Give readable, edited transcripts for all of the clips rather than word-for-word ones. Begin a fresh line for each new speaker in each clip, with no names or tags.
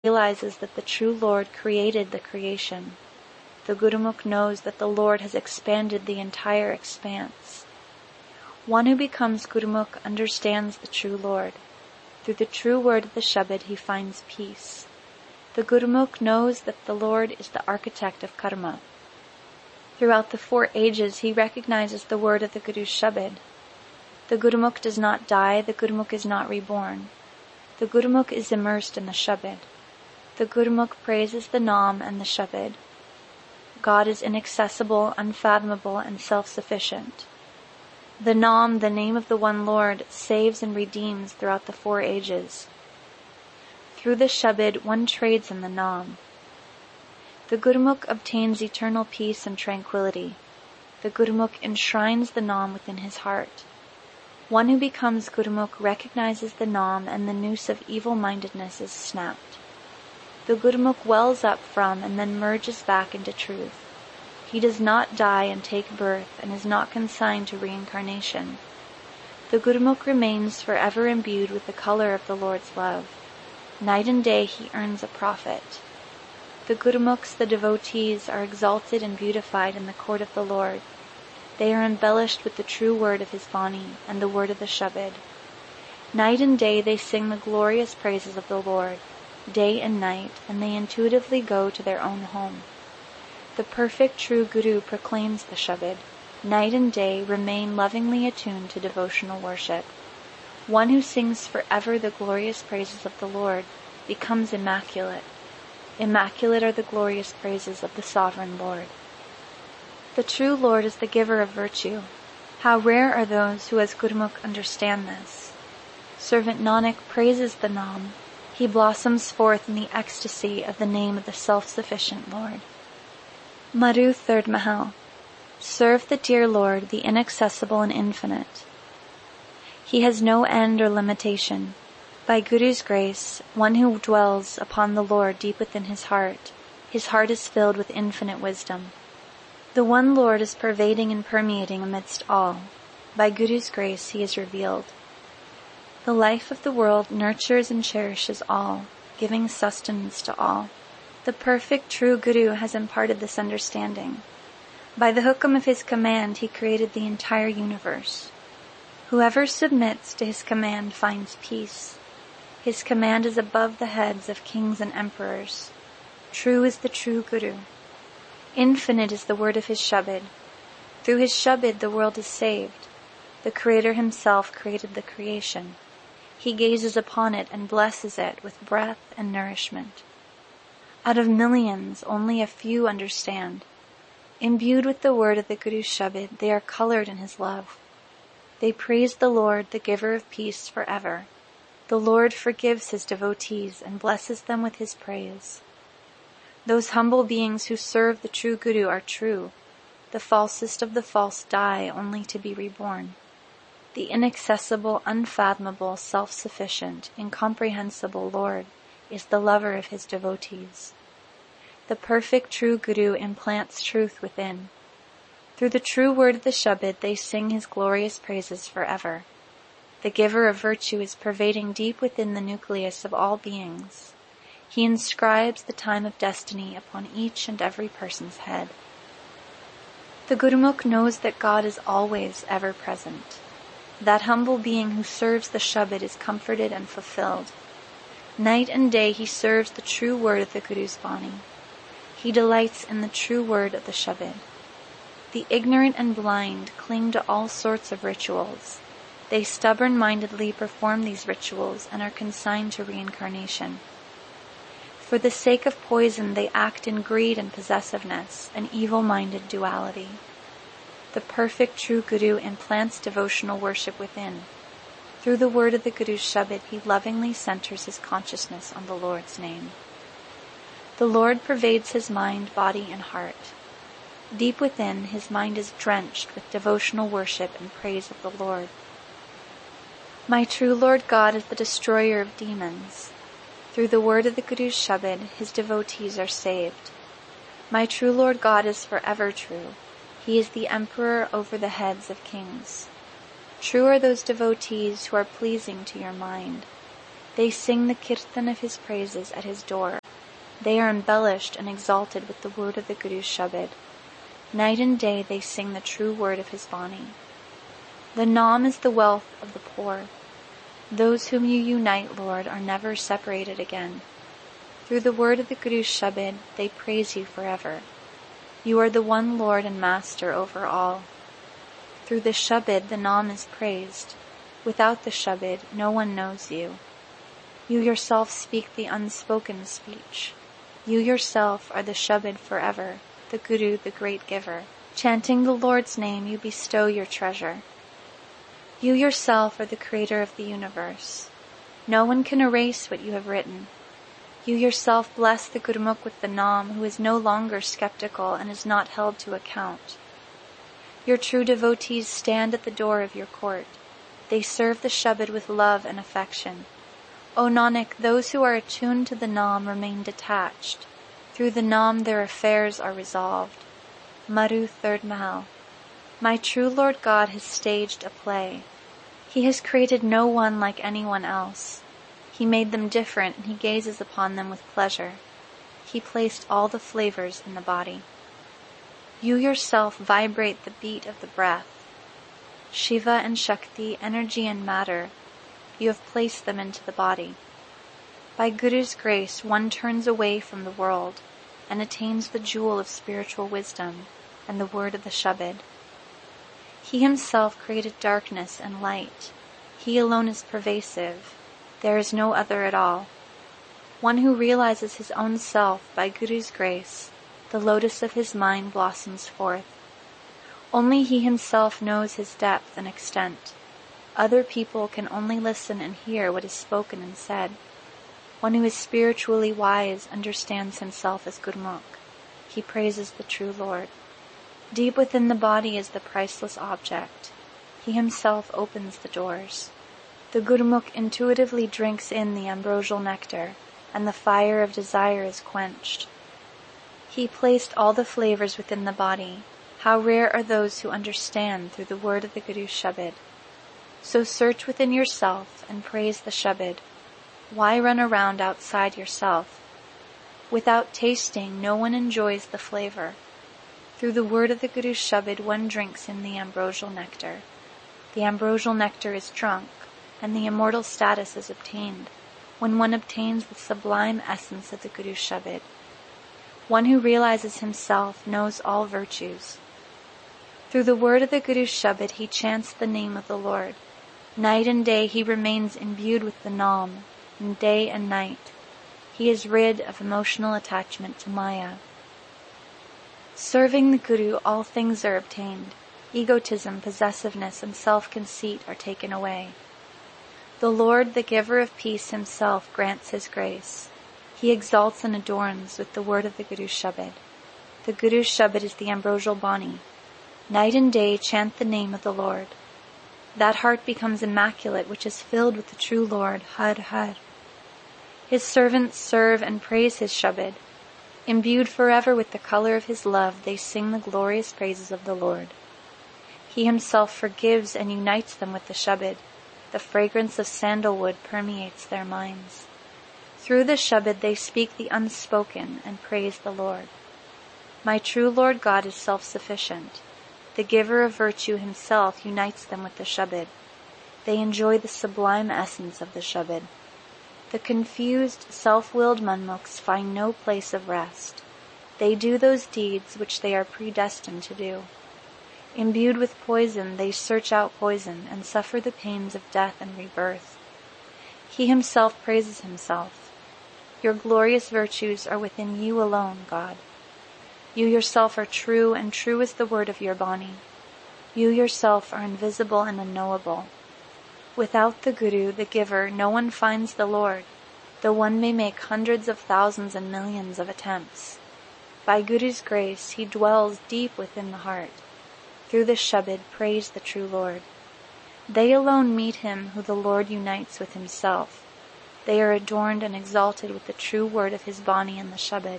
realizes that the true Lord created the creation. The Gurumukh knows that the Lord has expanded the entire expanse. One who becomes Gurumukh understands the true Lord. Through the true word of the Shabad he finds peace. The Gurumukh knows that the Lord is the architect of karma. Throughout the 4 ages he recognizes the word of the Guru's Shabad. The Gurumukh does not die, the Gurumukh is not reborn. The Gurumukh is immersed in the Shabad. The Gurumukh praises the Nam and the Shabad. God is inaccessible, unfathomable, and self-sufficient. The Nam, the name of the one Lord, saves and redeems throughout the 4 ages. Through the Shabad, one trades in the Nam. The Gurumukh obtains eternal peace and tranquility. The Gurumukh enshrines the Nam within his heart. One who becomes Gurumukh recognizes the Nam and the noose of evil-mindedness is snapped. The Gurumukh wells up from and then merges back into truth. He does not die and take birth and is not consigned to reincarnation. The Gurumukh remains forever imbued with the color of the Lord's love. Night and day he earns a profit. The Gurumukhs, the devotees, are exalted and beautified in the court of the Lord. They are embellished with the true word of his Bani and the word of the Shabad. Night and day they sing the glorious praises of the Lord, day and night, and they intuitively go to their own home. The perfect true Guru proclaims the Shabad. Night and day remain lovingly attuned to devotional worship. One who sings forever the glorious praises of the Lord becomes immaculate. Immaculate are the glorious praises of the Sovereign Lord. The true Lord is the giver of virtue. How rare are those who as Gurumukh understand this. Servant Nanak praises the Nam. He blossoms forth in the ecstasy of the name of the self-sufficient Lord. Madhu, 3rd Mahal. Serve the dear Lord, the inaccessible and infinite. He has no end or limitation. By Guru's grace, one who dwells upon the Lord deep within his heart is filled with infinite wisdom. The one Lord is pervading and permeating amidst all. By Guru's grace he is revealed. The life of the world nurtures and cherishes all, giving sustenance to all. The perfect true Guru has imparted this understanding. By the hukam of his command he created the entire universe. Whoever submits to his command finds peace. His command is above the heads of kings and emperors. True is the true Guru. Infinite is the word of his Shabad. Through his Shabad the world is saved. The Creator himself created the creation. He gazes upon it and blesses it with breath and nourishment. Out of millions, only a few understand. Imbued with the word of the Guru's Shabad, they are colored in his love. They praise the Lord, the giver of peace, forever. The Lord forgives his devotees and blesses them with his praise. Those humble beings who serve the true Guru are true. The falsest of the false die only to be reborn. The inaccessible, unfathomable, self-sufficient, incomprehensible Lord is the lover of his devotees. The perfect true Guru implants truth within. Through the true word of the Shabad they sing his glorious praises forever. The giver of virtue is pervading deep within the nucleus of all beings. He inscribes the time of destiny upon each and every person's head. The Gurumukh knows that God is always ever present. That humble being who serves the Shabad is comforted and fulfilled. Night and day he serves the true word of the Guru's Bani. He delights in the true word of the Shabad. The ignorant and blind cling to all sorts of rituals. They stubborn-mindedly perform these rituals and are consigned to reincarnation. For the sake of poison they act in greed and possessiveness, an evil-minded duality. The perfect true Guru implants devotional worship within. Through the word of the Guru's Shabad, he lovingly centers his consciousness on the Lord's name. The Lord pervades his mind, body, and heart. Deep within, his mind is drenched with devotional worship and praise of the Lord. My true Lord God is the destroyer of demons. Through the word of the Guru's Shabad, his devotees are saved. My true Lord God is forever true. He is the emperor over the heads of kings. True are those devotees who are pleasing to your mind. They sing the kirtan of his praises at his door. They are embellished and exalted with the word of the Guru's Shabad. Night and day they sing the true word of his Bani. The Naam is the wealth of the poor. Those whom you unite, Lord, are never separated again. Through the word of the Guru's Shabad, they praise you forever. You are the one Lord and Master over all. Through the Shabad, the Naam is praised. Without the Shabad, no one knows you. You yourself speak the unspoken speech. You yourself are the Shabad forever, the Guru, the great giver. Chanting the Lord's name, you bestow your treasure. You yourself are the creator of the universe. No one can erase what you have written. You yourself bless the Gurmukh with the Naam, who is no longer skeptical and is not held to account. Your true devotees stand at the door of your court. They serve the Shabad with love and affection. O Nanak, those who are attuned to the Naam remain detached. Through the Naam their affairs are resolved. Maru, 3rd Mahal. My true Lord God has staged a play. He has created no one like anyone else. He made them different and he gazes upon them with pleasure. He placed all the flavors in the body. You yourself vibrate the beat of the breath. Shiva and Shakti, energy and matter, you have placed them into the body. By Guru's grace, one turns away from the world and attains the jewel of spiritual wisdom and the word of the Shabad. He himself created darkness and light. He alone is pervasive. There is no other at all. One who realizes his own self by Guru's grace, the lotus of his mind blossoms forth. Only he himself knows his depth and extent. Other people can only listen and hear what is spoken and said. One who is spiritually wise understands himself as Gurmukh. He praises the true Lord. Deep within the body is the priceless object. He himself opens the doors. The Gurmukh intuitively drinks in the ambrosial nectar, and the fire of desire is quenched. He placed all the flavors within the body. How rare are those who understand through the word of the Guru's Shabad. So search within yourself and praise the Shabad. Why run around outside yourself? Without tasting, no one enjoys the flavor. Through the word of the Guru's Shabad, one drinks in the ambrosial nectar. The ambrosial nectar is drunk, and the immortal status is obtained when one obtains the sublime essence of the Guru's Shabad. One who realizes himself knows all virtues. Through the word of the Guru's Shabad, he chants the name of the Lord. Night and day he remains imbued with the Naam, and day and night. He is rid of emotional attachment to Maya. Serving the Guru, all things are obtained. Egotism, possessiveness, and self-conceit are taken away. The Lord, the giver of peace himself, grants his grace. He exalts and adorns with the word of the Guru's Shabad. The Guru's Shabad is the ambrosial Bani. Night and day chant the name of the Lord. That heart becomes immaculate which is filled with the true Lord, Har Har. His servants serve and praise his Shabad. Imbued forever with the color of his love, they sing the glorious praises of the Lord. He himself forgives and unites them with the Shabad. The fragrance of sandalwood permeates their minds. Through the Shabad they speak the unspoken and praise the Lord. My true Lord God is self-sufficient. The giver of virtue himself unites them with the Shabad. They enjoy the sublime essence of the Shabad. The confused, self-willed Manmukhs find no place of rest. They do those deeds which they are predestined to do. Imbued with poison, they search out poison and suffer the pains of death and rebirth. He himself praises himself. Your glorious virtues are within you alone, God. You yourself are true, and true is the word of your Bani. You yourself are invisible and unknowable. Without the Guru, the giver, no one finds the Lord, though one may make hundreds of thousands and millions of attempts. By Guru's grace, he dwells deep within the heart. Through the Shabad, praise the true Lord. They alone meet him who the Lord unites with himself. They are adorned and exalted with the true word of his Bani and the Shabad.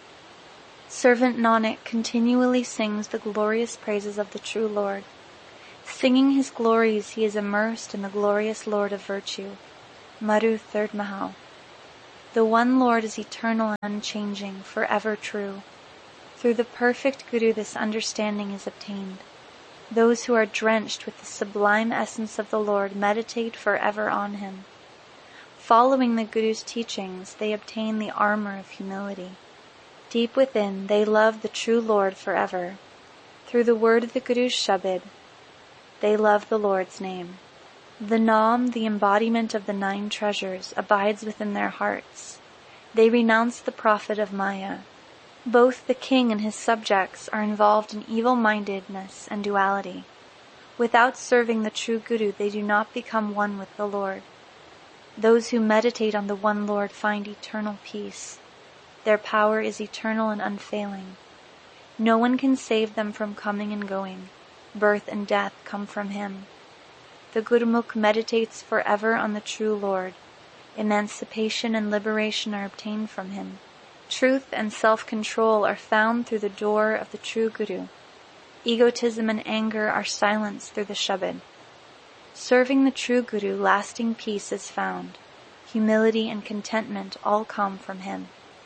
Servant Nanak continually sings the glorious praises of the true Lord. Singing his glories, he is immersed in the glorious Lord of virtue. Maru, third Mahal. The one Lord is eternal and unchanging, forever true. Through the perfect Guru this understanding is obtained. Those who are drenched with the sublime essence of the Lord meditate forever on him. Following the Guru's teachings, they obtain the armor of humility. Deep within, they love the true Lord forever. Through the word of the Guru's Shabad, they love the Lord's name. The Naam, the embodiment of the 9 treasures, abides within their hearts. They renounce the prophet of Maya. Both the king and his subjects are involved in evil-mindedness and duality. Without serving the true Guru, they do not become one with the Lord. Those who meditate on the one Lord find eternal peace. Their power is eternal and unfailing. No one can save them from coming and going. Birth and death come from him. The Gurumukh meditates forever on the true Lord. Emancipation and liberation are obtained from him. Truth and self-control are found through the door of the true Guru. Egotism and anger are silenced through the Shabad. Serving the true Guru, lasting peace is found. Humility and contentment all come from him.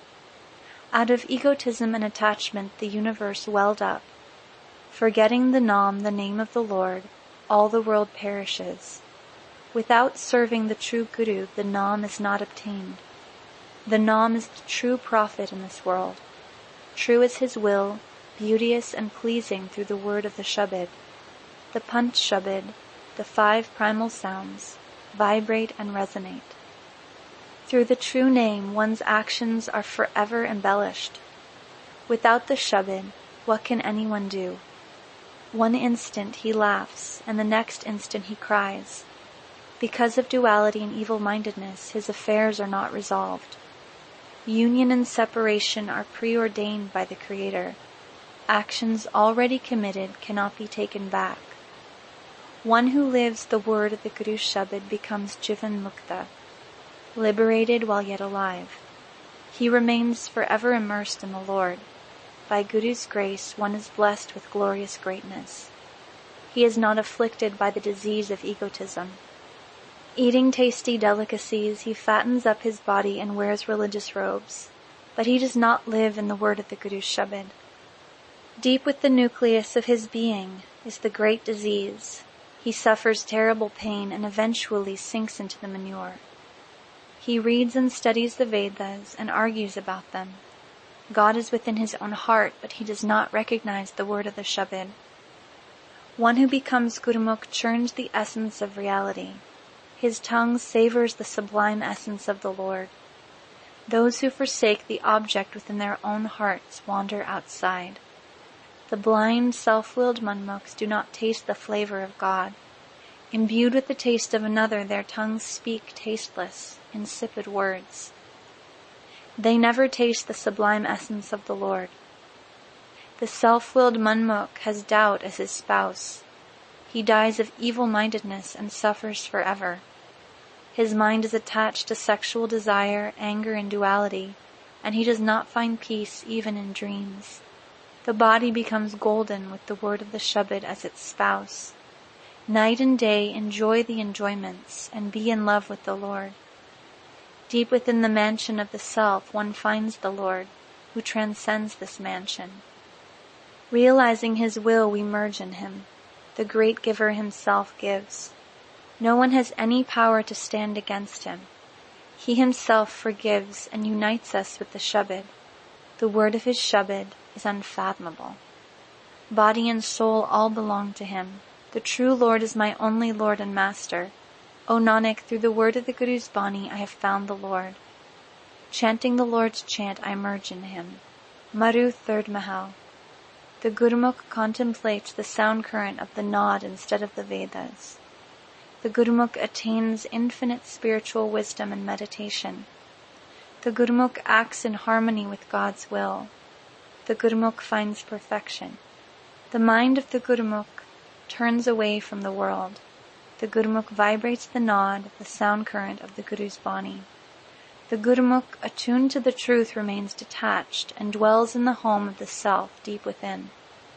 Out of egotism and attachment the universe welled up. Forgetting the Naam, the name of the Lord, all the world perishes. Without serving the true Guru, the Naam is not obtained. The Naam is the true prophet in this world. True is his will, beauteous and pleasing through the word of the Shabad. The Panch Shabad, the 5 primal sounds, vibrate and resonate. Through the true name, one's actions are forever embellished. Without the Shabad, what can anyone do? One instant he laughs, and the next instant he cries. Because of duality and evil-mindedness, his affairs are not resolved. Union and separation are preordained by the Creator. Actions already committed cannot be taken back. One who lives the word of the Guru Shabad becomes Jivan Mukta, liberated while yet alive. He remains forever immersed in the Lord. By Guru's grace, one is blessed with glorious greatness. He is not afflicted by the disease of egotism. Eating tasty delicacies, he fattens up his body and wears religious robes, but he does not live in the word of the Guru's Shabad. Deep with the nucleus of his being is the great disease. He suffers terrible pain and eventually sinks into the manure. He reads and studies the Vedas and argues about them. God is within his own heart, but he does not recognize the word of the Shabad. One who becomes Gurumukh churns the essence of reality. His tongue savors the sublime essence of the Lord. Those who forsake the object within their own hearts wander outside. The blind, self-willed manmukhs do not taste the flavor of God. Imbued with the taste of another, their tongues speak tasteless, insipid words. They never taste the sublime essence of the Lord. The self-willed manmukh has doubt as his spouse. He dies of evil-mindedness and suffers forever. His mind is attached to sexual desire, anger, and duality, and he does not find peace even in dreams. The body becomes golden with the word of the Shabad as its spouse. Night and day enjoy the enjoyments and be in love with the Lord. Deep within the mansion of the self, one finds the Lord, who transcends this mansion. Realizing his will, we merge in him. The great giver himself gives. No one has any power to stand against him. He himself forgives and unites us with the Shabad. The word of his Shabad is unfathomable. Body and soul all belong to him. The true Lord is my only Lord and Master. O Nanak, through the word of the Guru's Bani, I have found the Lord. Chanting the Lord's chant, I merge in him. Maru, third Mahal. The Gurumukh contemplates the sound current of the Naad instead of the Vedas. The Gurumukh attains infinite spiritual wisdom and meditation. The Gurumukh acts in harmony with God's will. The Gurumukh finds perfection. The mind of the Gurumukh turns away from the world. The Gurumukh vibrates the Naad, the sound current of the Guru's Bani. The Gurumukh, attuned to the truth, remains detached and dwells in the home of the self deep within.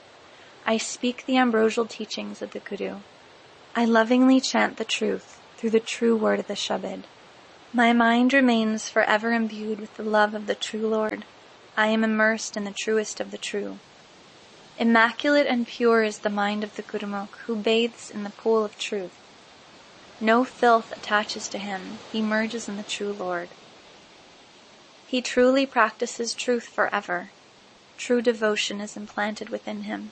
I speak the ambrosial teachings of the Guru. I lovingly chant the truth through the true word of the Shabad. My mind remains forever imbued with the love of the true Lord. I am immersed in the truest of the true. Immaculate and pure is the mind of the Gurumukh, who bathes in the pool of truth. No filth attaches to him, he merges in the true Lord. He truly practices truth forever. True devotion is implanted within him.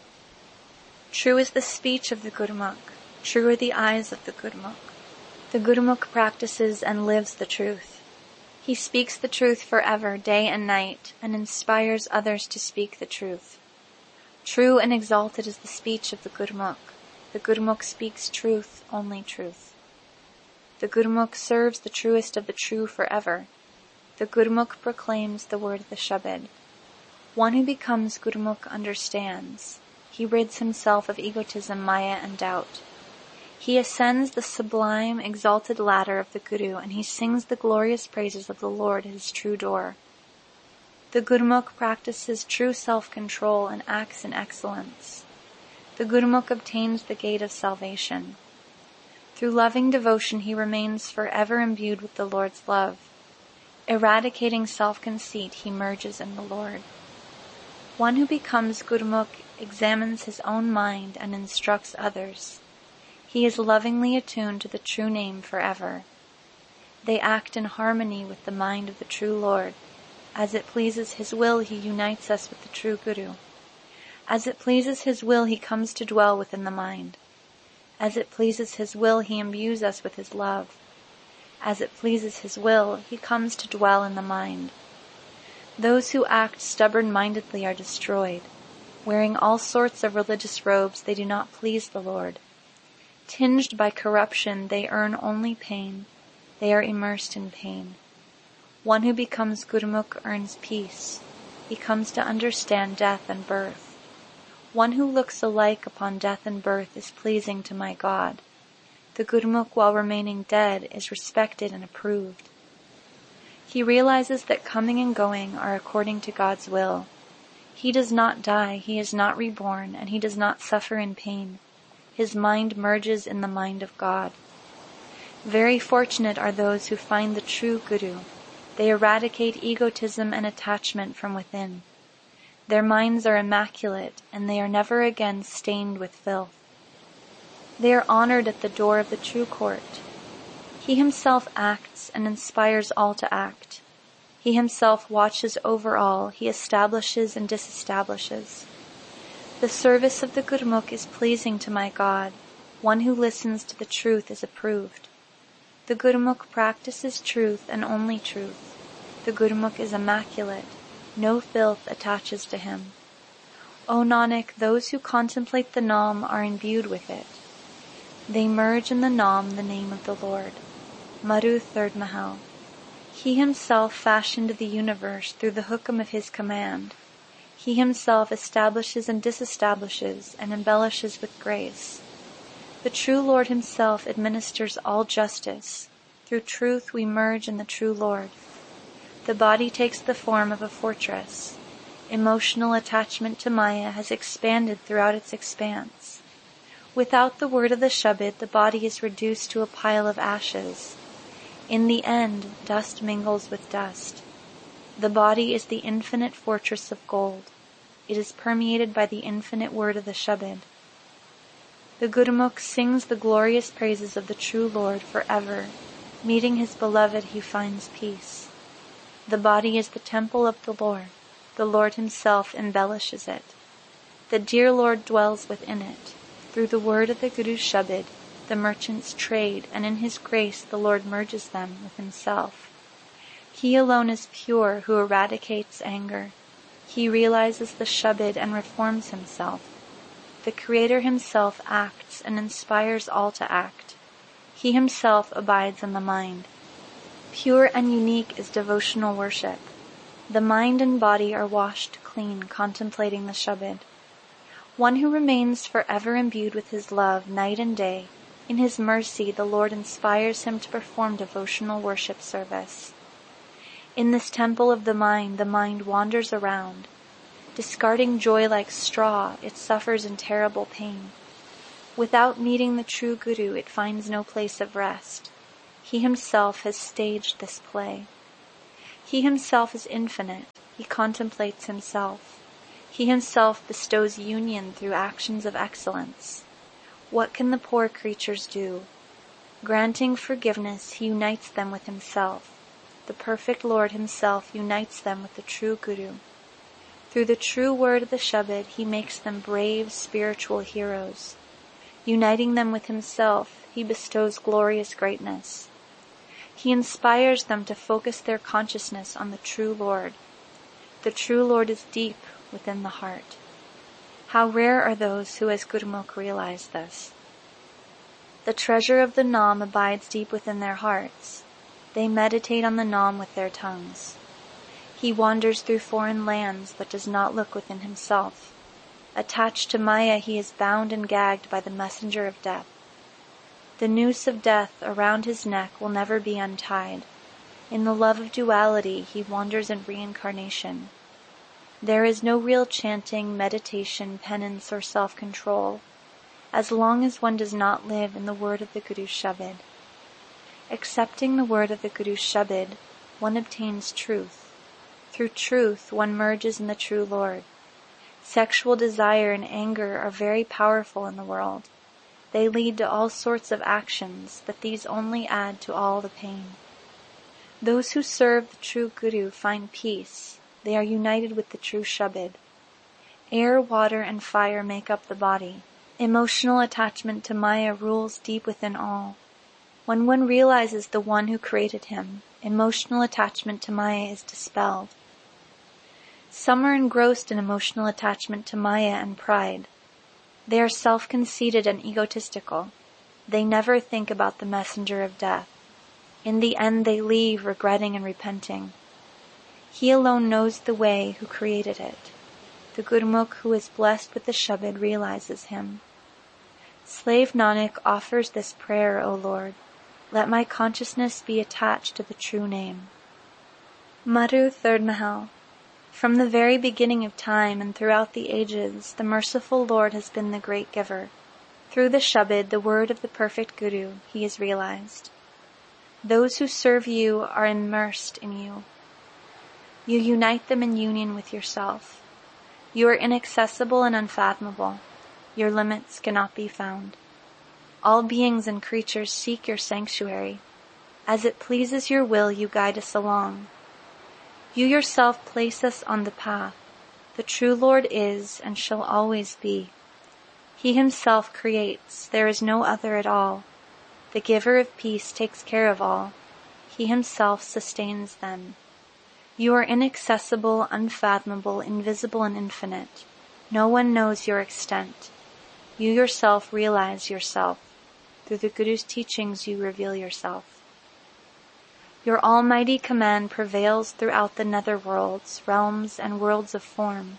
True is the speech of the Gurumukh, true are the eyes of the Gurumukh. The Gurumukh practices and lives the truth. He speaks the truth forever, day and night, and inspires others to speak the truth. True and exalted is the speech of the Gurumukh. The Gurumukh speaks truth, only truth. The Gurumukh serves the truest of the true forever. The Gurumukh proclaims the word of the Shabad. One who becomes Gurumukh understands. He rids himself of egotism, maya, and doubt. He ascends the sublime, exalted ladder of the Guru, and he sings the glorious praises of the Lord at his true door. The Gurumukh practices true self-control and acts in excellence. The Gurumukh obtains the gate of salvation. Through loving devotion he remains forever imbued with the Lord's love. Eradicating self-conceit, he merges in the Lord. One who becomes Gurumukh examines his own mind and instructs others. He is lovingly attuned to the true name forever. They act in harmony with the mind of the true Lord. As it pleases his will, he unites us with the true Guru. As it pleases his will, he comes to dwell within the mind. As it pleases his will, he imbues us with his love. As it pleases his will, he comes to dwell in the mind. Those who act stubborn-mindedly are destroyed. Wearing all sorts of religious robes, they do not please the Lord. Tinged by corruption, they earn only pain. They are immersed in pain. One who becomes Gurumukh earns peace. He comes to understand death and birth. One who looks alike upon death and birth is pleasing to my God. The Gurumukh, while remaining dead, is respected and approved. He realizes that coming and going are according to God's will. He does not die, he is not reborn, and he does not suffer in pain. His mind merges in the mind of God. Very fortunate are those who find the true Guru. They eradicate egotism and attachment from within. Their minds are immaculate, and they are never again stained with filth. They are honored at the door of the true court. He himself acts and inspires all to act. He himself watches over all, he establishes and disestablishes. The service of the Gurumukh is pleasing to my God. One who listens to the truth is approved. The Gurumukh practices truth and only truth. The Gurumukh is immaculate. No filth attaches to him. O Nanak, those who contemplate the Naam are imbued with it. They merge in the Naam, the name of the Lord. Maru, 3rd Mahal. He himself fashioned the universe through the hukam of his command. He himself establishes and disestablishes and embellishes with grace. The true Lord himself administers all justice. Through truth we merge in the true Lord. The body takes the form of a fortress. Emotional attachment to Maya has expanded throughout its expanse. Without the word of the Shabad, the body is reduced to a pile of ashes. In the end, dust mingles with dust. The body is the infinite fortress of gold. It is permeated by the infinite word of the Shabad. The Gurumukh sings the glorious praises of the true Lord forever. Meeting his beloved, he finds peace. The body is the temple of the Lord. The Lord himself embellishes it. The dear Lord dwells within it. Through the word of the Guru's Shabad, the merchants trade, and in his grace the Lord merges them with himself. He alone is pure who eradicates anger. He realizes the Shabad and reforms himself. The Creator himself acts and inspires all to act. He himself abides in the mind. Pure and unique is devotional worship. The mind and body are washed clean contemplating the Shabad. One who remains forever imbued with his love night and day, in his mercy the Lord inspires him to perform devotional worship service. In this temple of the mind wanders around. Discarding joy like straw, it suffers in terrible pain. Without meeting the true Guru, it finds no place of rest. He himself has staged this play. He himself is infinite. He contemplates himself. He himself bestows union through actions of excellence. What can the poor creatures do? Granting forgiveness, he unites them with himself. The perfect Lord himself unites them with the true Guru. Through the true word of the Shabad, he makes them brave spiritual heroes. Uniting them with himself, he bestows glorious greatness. He inspires them to focus their consciousness on the true Lord. The true Lord is deep within the heart. How rare are those who as Gurmukh realize this. The treasure of the Nam abides deep within their hearts. They meditate on the Nam with their tongues. He wanders through foreign lands but does not look within himself. Attached to Maya, he is bound and gagged by the messenger of death. The noose of death around his neck will never be untied. In the love of duality, he wanders in reincarnation. There is no real chanting, meditation, penance, or self-control, as long as one does not live in the word of the Guru Shabad. Accepting the word of the Guru Shabad, one obtains truth. Through truth, one merges in the true Lord. Sexual desire and anger are very powerful in the world. They lead to all sorts of actions, but these only add to all the pain. Those who serve the true Guru find peace. They are united with the true Shabad. Air, water, and fire make up the body. Emotional attachment to Maya rules deep within all. When one realizes the one who created him, emotional attachment to Maya is dispelled. Some are engrossed in emotional attachment to Maya and pride. They are self-conceited and egotistical. They never think about the messenger of death. In the end they leave regretting and repenting. He alone knows the way who created it. The Gurmukh who is blessed with the Shabad realizes him. Slave Nanak offers this prayer, O Lord. Let my consciousness be attached to the true name. Madhu, third Mahal. From the very beginning of time and throughout the ages, the merciful Lord has been the great giver. Through the Shabad, the word of the perfect Guru, he is realized. Those who serve you are immersed in you. You unite them in union with yourself. You are inaccessible and unfathomable. Your limits cannot be found. All beings and creatures seek your sanctuary. As it pleases your will, you guide us along. You yourself place us on the path. The true Lord is and shall always be. He himself creates. There is no other at all. The giver of peace takes care of all. He himself sustains them. You are inaccessible, unfathomable, invisible, and infinite. No one knows your extent. You yourself realize yourself. Through the Guru's teachings you reveal yourself. Your almighty command prevails throughout the netherworlds, realms, and worlds of form.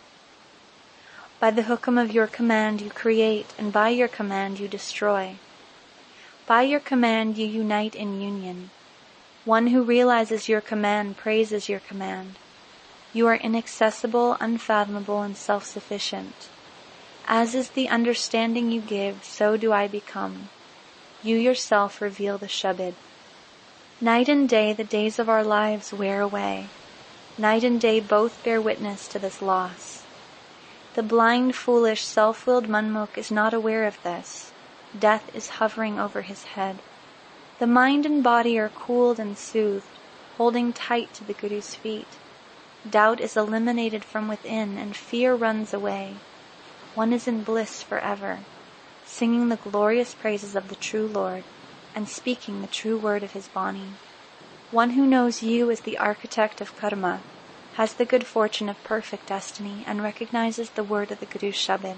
By the hukam of your command you create, and by your command you destroy. By your command you unite in union. One who realizes your command praises your command. You are inaccessible, unfathomable, and self-sufficient. As is the understanding you give, so do I become. You yourself reveal the Shabad. Night and day the days of our lives wear away. Night and day both bear witness to this loss. The blind, foolish, self-willed Manmukh is not aware of this. Death is hovering over his head. The mind and body are cooled and soothed, holding tight to the Guru's feet. Doubt is eliminated from within and fear runs away. One is in bliss forever, singing the glorious praises of the true Lord and speaking the true word of his Bani. One who knows you as the architect of karma has the good fortune of perfect destiny and recognizes the word of the Guru Shabad.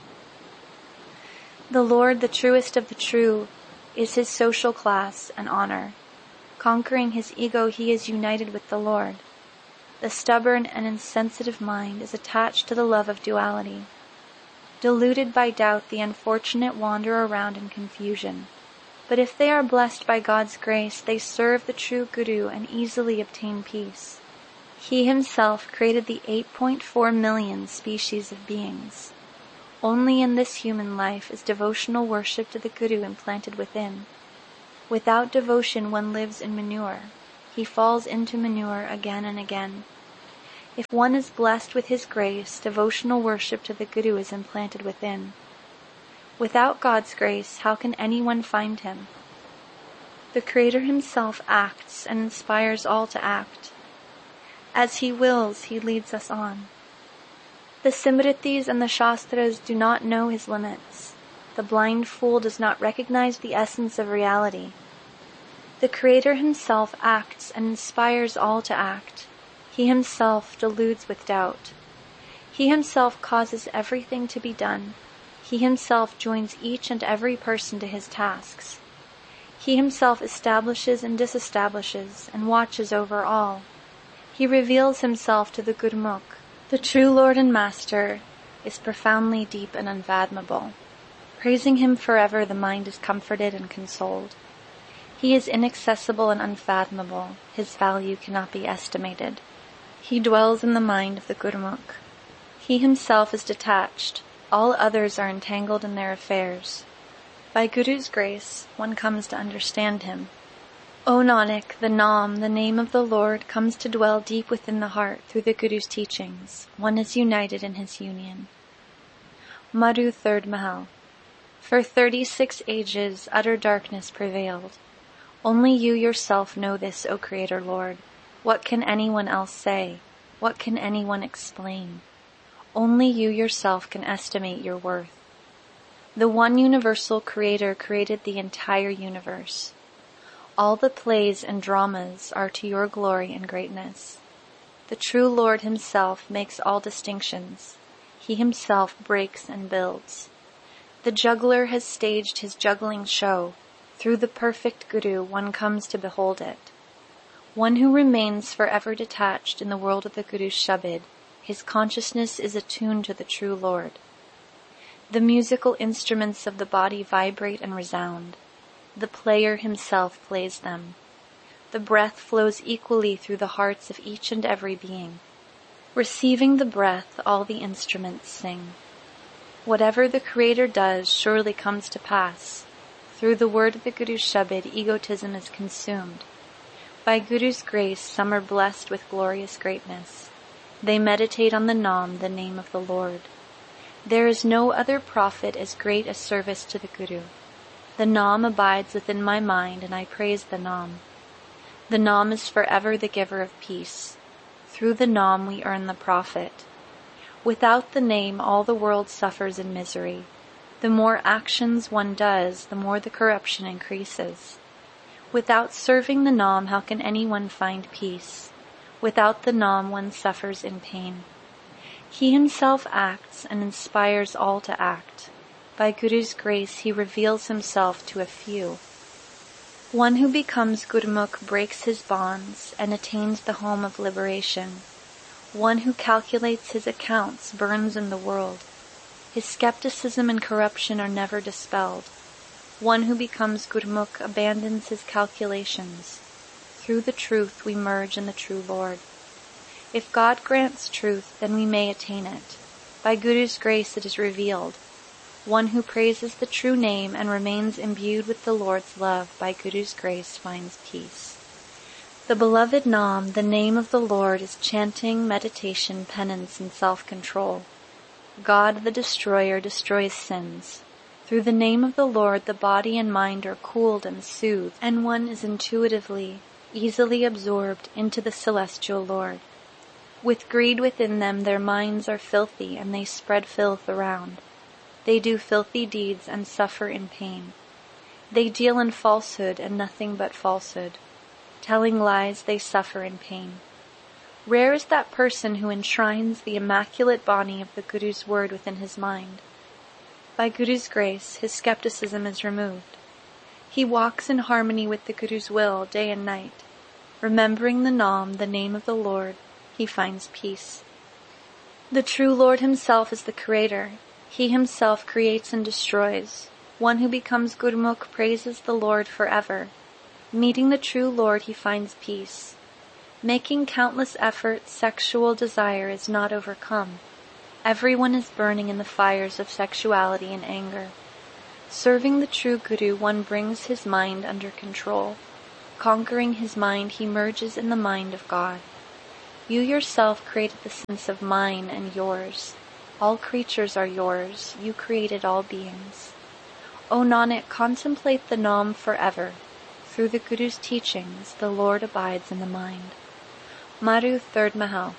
The Lord, the truest of the true, is his social class and honor. Conquering his ego, he is united with the Lord. The stubborn and insensitive mind is attached to the love of duality. Deluded by doubt, the unfortunate wander around in confusion. But if they are blessed by God's grace, they serve the true Guru and easily obtain peace. He himself created the 8.4 million species of beings. Only in this human life is devotional worship to the Guru implanted within. Without devotion one lives in manure. He falls into manure again and again. If one is blessed with his grace, devotional worship to the Guru is implanted within. Without God's grace, how can anyone find him? The Creator himself acts and inspires all to act. As he wills, he leads us on. The Simritis and the Shastras do not know his limits. The blind fool does not recognize the essence of reality. The Creator himself acts and inspires all to act. He himself deludes with doubt. He himself causes everything to be done. He himself joins each and every person to his tasks. He himself establishes and disestablishes and watches over all. He reveals himself to the Gurmukh. The true Lord and Master is profoundly deep and unfathomable. Praising him forever, the mind is comforted and consoled. He is inaccessible and unfathomable. His value cannot be estimated. He dwells in the mind of the Gurmukh. He himself is detached. All others are entangled in their affairs. By Guru's grace, one comes to understand him. O Nanak, the Naam, the name of the Lord, comes to dwell deep within the heart through the Guru's teachings. One is united in his union. Madhu, 3rd Mahal. For 36 ages, utter darkness prevailed. Only you yourself know this, O Creator Lord. What can anyone else say? What can anyone explain? Only you yourself can estimate your worth. The one universal Creator created the entire universe. All the plays and dramas are to your glory and greatness. The true Lord himself makes all distinctions. He himself breaks and builds. The juggler has staged his juggling show. Through the perfect Guru, one comes to behold it. One who remains forever detached in the world of the Guru's Shabad, his consciousness is attuned to the true Lord. The musical instruments of the body vibrate and resound. The player himself plays them. The breath flows equally through the hearts of each and every being. Receiving the breath, all the instruments sing. Whatever the Creator does surely comes to pass. Through the word of the Guru's Shabad, egotism is consumed. By Guru's grace, some are blessed with glorious greatness. They meditate on the Naam, the name of the Lord. There is no other prophet as great as service to the Guru. The Naam abides within my mind, and I praise the Naam. The Naam is forever the giver of peace. Through the Naam we earn the profit. Without the name, all the world suffers in misery. The more actions one does, the more the corruption increases. Without serving the Naam, how can anyone find peace? Without the Naam, one suffers in pain. He himself acts and inspires all to act. By Guru's grace, he reveals himself to a few. One who becomes Gurmukh breaks his bonds and attains the home of liberation. One who calculates his accounts burns in the world. His skepticism and corruption are never dispelled. One who becomes Gurmukh abandons his calculations. Through the truth we merge in the true Lord. If God grants truth, then we may attain it. By Guru's grace it is revealed. One who praises the true name and remains imbued with the Lord's love by Guru's grace finds peace. The beloved Naam, the name of the Lord, is chanting, meditation, penance, and self-control. God the Destroyer destroys sins. Through the name of the Lord, the body and mind are cooled and soothed, and one is intuitively, easily absorbed into the celestial Lord. With greed within them, their minds are filthy, and they spread filth around. They do filthy deeds and suffer in pain. They deal in falsehood and nothing but falsehood. Telling lies, they suffer in pain. Rare is that person who enshrines the immaculate body of the Guru's word within his mind. By Guru's grace, his skepticism is removed. He walks in harmony with the Guru's will day and night. Remembering the Naam, the name of the Lord, he finds peace. The true Lord himself is the Creator. He himself creates and destroys. One who becomes Gurmukh praises the Lord forever. Meeting the true Lord, he finds peace. Making countless efforts, sexual desire is not overcome. Everyone is burning in the fires of sexuality and anger. Serving the true Guru, one brings his mind under control. Conquering his mind, he merges in the mind of God. You yourself created the sense of mine and yours. All creatures are yours. You created all beings. O Nanak, contemplate the Nam forever. Through the Guru's teachings, the Lord abides in the mind. Maru, 3rd Mahal.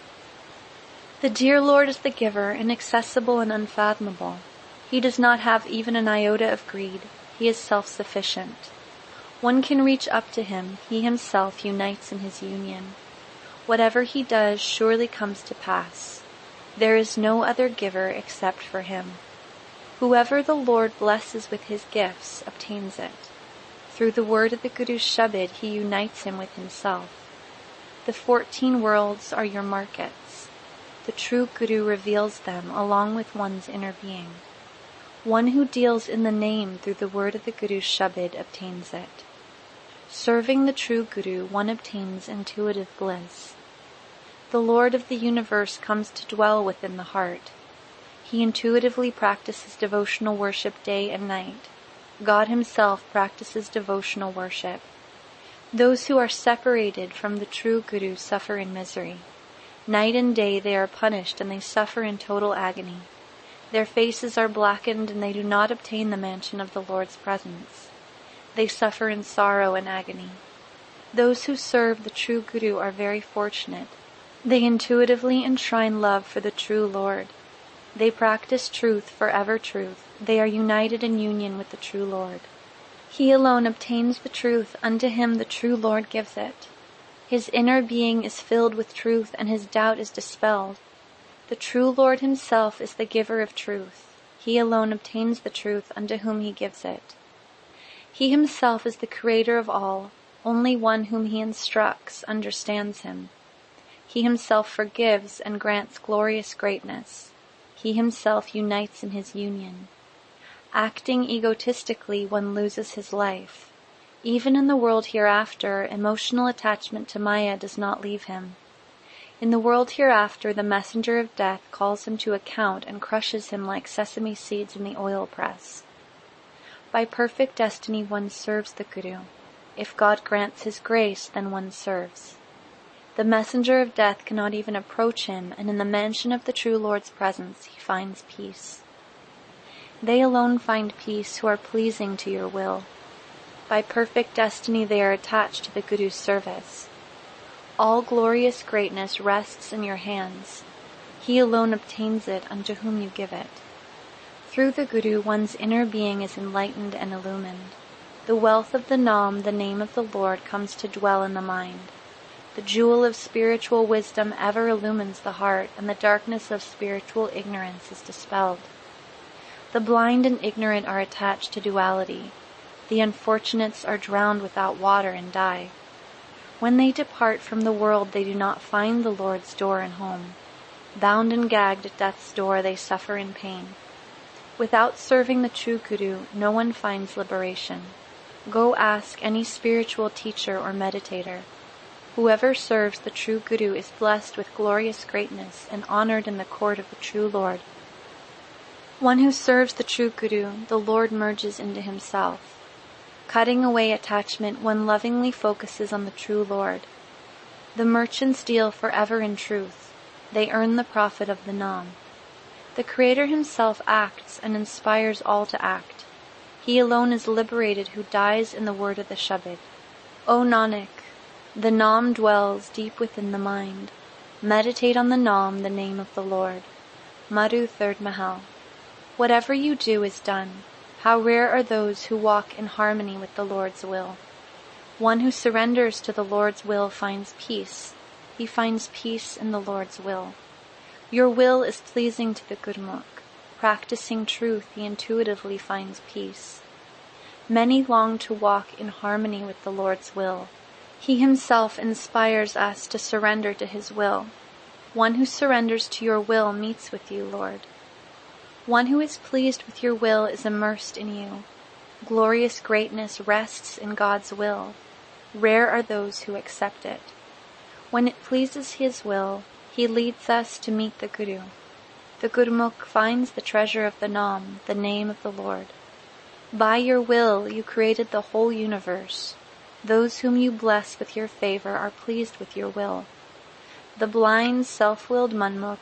The dear Lord is the giver, inaccessible and unfathomable. He does not have even an iota of greed. He is self-sufficient. One can reach up to him. He himself unites in his union. Whatever he does surely comes to pass. There is no other giver except for him. Whoever the Lord blesses with his gifts obtains it. Through the word of the Guru's Shabad, he unites him with himself. The 14 worlds are your markets. The true Guru reveals them along with one's inner being. One who deals in the name through the word of the Guru's Shabad obtains it. Serving the true Guru, one obtains intuitive bliss. The Lord of the universe comes to dwell within the heart. He intuitively practices devotional worship day and night. God himself practices devotional worship. Those who are separated from the true Guru suffer in misery. Night and day they are punished and they suffer in total agony. Their faces are blackened and they do not obtain the mansion of the Lord's presence. They suffer in sorrow and agony. Those who serve the true Guru are very fortunate. They intuitively enshrine love for the true Lord. They practice truth, forever truth. They are united in union with the true Lord. He alone obtains the truth. Unto him the true Lord gives it. His inner being is filled with truth and his doubt is dispelled. The true Lord himself is the giver of truth. He alone obtains the truth unto whom he gives it. He himself is the creator of all. Only one whom he instructs understands him. He himself forgives and grants glorious greatness. He himself unites in his union. Acting egotistically, one loses his life. Even in the world hereafter, emotional attachment to Maya does not leave him. In the world hereafter, the messenger of death calls him to account and crushes him like sesame seeds in the oil press. By perfect destiny one serves the Guru. If God grants his grace, then one serves. The messenger of death cannot even approach him, and in the mansion of the true Lord's presence he finds peace. They alone find peace who are pleasing to your will. By perfect destiny they are attached to the Guru's service. All glorious greatness rests in your hands. He alone obtains it unto whom you give it. Through the Guru, one's inner being is enlightened and illumined. The wealth of the Nam, the name of the Lord, comes to dwell in the mind. The jewel of spiritual wisdom ever illumines the heart, and the darkness of spiritual ignorance is dispelled. The blind and ignorant are attached to duality. The unfortunates are drowned without water and die. When they depart from the world, they do not find the Lord's door and home. Bound and gagged at death's door, they suffer in pain. Without serving the true Guru, no one finds liberation. Go ask any spiritual teacher or meditator. Whoever serves the true Guru is blessed with glorious greatness and honored in the court of the true Lord. One who serves the true Guru, the Lord merges into himself. Cutting away attachment, one lovingly focuses on the true Lord. The merchants deal forever in truth. They earn the profit of the Nam. The Creator himself acts and inspires all to act. He alone is liberated who dies in the word of the Shabad. O Nanak, the Nam dwells deep within the mind. Meditate on the Nam, the name of the Lord. Madhu, 3rd Mahal. Whatever you do is done. How rare are those who walk in harmony with the Lord's will. One who surrenders to the Lord's will finds peace. He finds peace in the Lord's will. Your will is pleasing to the Gurmukh. Practicing truth, he intuitively finds peace. Many long to walk in harmony with the Lord's will. He himself inspires us to surrender to his will. One who surrenders to your will meets with you, Lord. One who is pleased with your will is immersed in you. Glorious greatness rests in God's will. Rare are those who accept it. When it pleases his will, he leads us to meet the Guru. The Gurmukh finds the treasure of the Nam, the name of the Lord. By your will you created the whole universe. Those whom you bless with your favor are pleased with your will. The blind, self-willed Manmuk